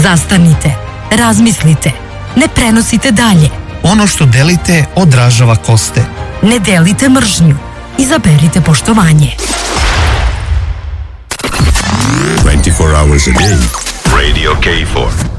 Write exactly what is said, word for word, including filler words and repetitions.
Zastanite, razmislite, ne prenosite dalje. Ono što delite odražava koste. Ne delite mržnju, izaberite poštovanje. twenty-four hours a day. Radio K four.